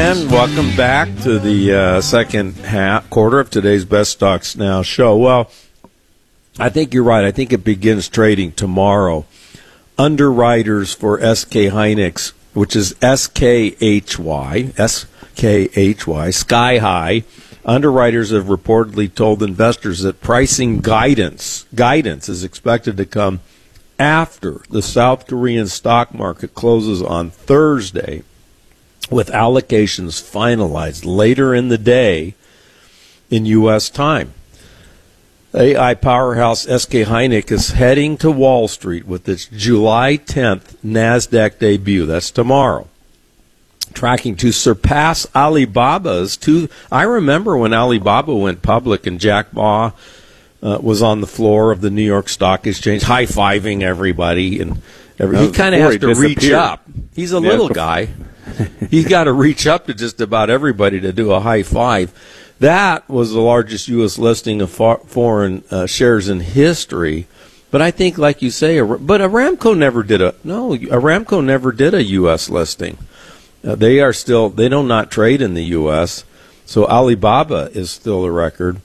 And welcome back to the second quarter of today's Best Stocks Now show. Well, I think you're right. I think it begins trading tomorrow. Underwriters for SK Hynix, which is SKHY, Sky High. Underwriters have reportedly told investors that pricing guidance is expected to come after the South Korean stock market closes on Thursday, with allocations finalized later in the day in U.S. time. AI powerhouse SK Hynix is heading to Wall Street with its July 10th NASDAQ debut. That's tomorrow. Tracking to surpass Alibaba's I remember when Alibaba went public and Jack Ma was on the floor of the New York Stock Exchange high-fiving everybody. And he kind of has to reach up. He's a little guy. He's got to reach up to just about everybody to do a high five. That was the largest U.S. listing of foreign shares in history. But I think, like you say, Aramco never did a U.S. listing. They do not trade in the U.S. So Alibaba is still the record.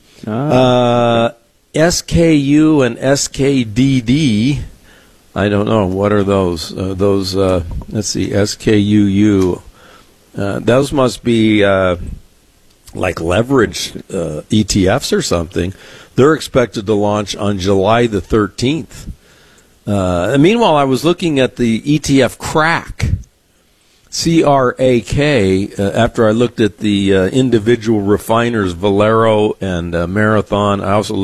SKU and SKDD. I don't know. What are those? Let's see, SKUU. Those must be like leverage ETFs or something. They're expected to launch on July the 13th. Meanwhile, I was looking at the ETF CRAK, CRAK, after I looked at the individual refiners, Valero and Marathon. I also